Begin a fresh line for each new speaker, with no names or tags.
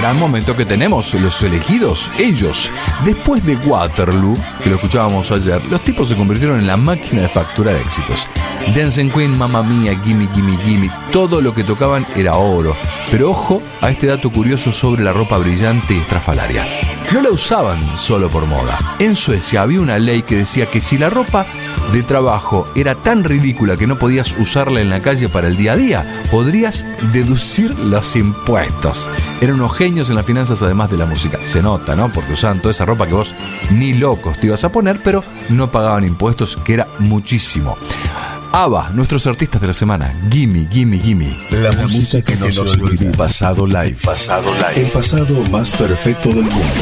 gran momento que tenemos, los elegidos, ellos. Después de Waterloo, que lo escuchábamos ayer, los tipos se convirtieron en la máquina de facturar éxitos. Dancing Queen, Mamma Mía, Gimme, Gimme, Gimme, todo lo que tocaban era oro. Pero ojo a este dato curioso sobre la ropa brillante y estrafalaria. No la usaban solo por moda. En Suecia había una ley que decía que si la ropa de trabajo era tan ridícula que no podías usarla en la calle para el día a día, podrías deducir los impuestos. Eran unos genios en las finanzas, además de la música. Se nota, ¿no? Porque usaban toda esa ropa que vos ni locos te ibas a poner, pero no pagaban impuestos, que era muchísimo. ABBA, nuestros artistas de la semana. Gimme, Gimme, Gimme.
La música que no se olvida. Pasado live. El pasado más perfecto del mundo.